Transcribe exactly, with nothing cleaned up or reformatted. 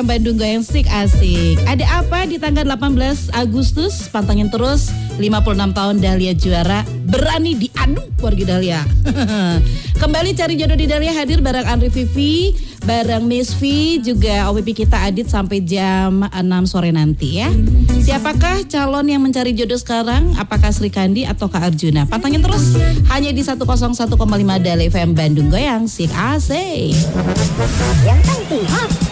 M Bandung Goyang Sik Asik. Ada apa di tanggal delapan belas Agustus? Pantengin terus. lima puluh enam tahun Dahlia juara, berani diadu warga Dahlia. Kembali cari jodoh di Dahlia hadir bareng Andri Vivi, bareng Miss V, juga O P P kita Adit sampai jam enam sore nanti ya. Siapakah calon yang mencari jodoh sekarang? Apakah Sri Kandi atau Kak Arjuna? Pantengin terus hanya di seratus satu koma lima Dahlia F M Bandung Goyang Sik Asik. Yang penting hot.